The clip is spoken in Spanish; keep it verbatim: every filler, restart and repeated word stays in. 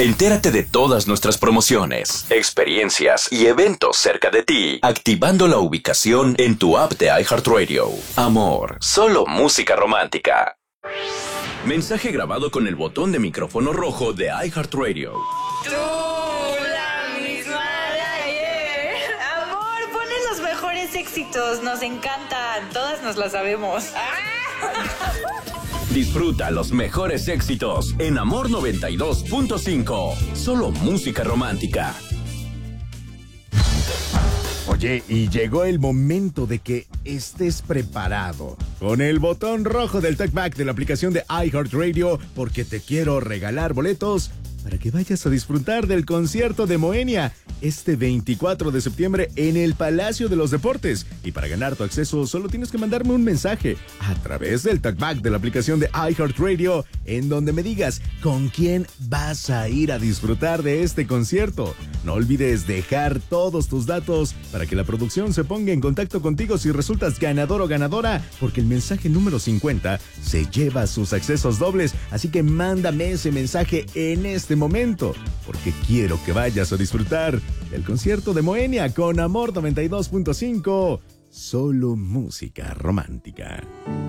Entérate de todas nuestras promociones, experiencias y eventos cerca de ti, activando la ubicación en tu app de iHeartRadio. Amor, solo música romántica. Mensaje grabado con el botón de micrófono rojo de iHeartRadio. Tú, la misma de ayer. Amor, pones los mejores éxitos, nos encantan, todas nos las sabemos. Disfruta los mejores éxitos en Amor noventa y dos punto cinco. Solo música romántica. Oye, y llegó el momento de que estés preparado con el botón rojo del TalkBack de la aplicación de iHeartRadio, porque te quiero regalar boletos para que vayas a disfrutar del concierto de Moenia este veinticuatro de septiembre en el Palacio de los Deportes. Y para ganar tu acceso solo tienes que mandarme un mensaje a través del TalkBack de la aplicación de iHeartRadio, en donde me digas con quién vas a ir a disfrutar de este concierto. No olvides dejar todos tus datos para que la producción se ponga en contacto contigo si resultas ganador o ganadora, porque el mensaje número cincuenta se lleva sus accesos dobles. Así que mándame ese mensaje en este momento, porque quiero que vayas a disfrutar del concierto de Moenia con Amor noventa y dos punto cinco. Solo música romántica.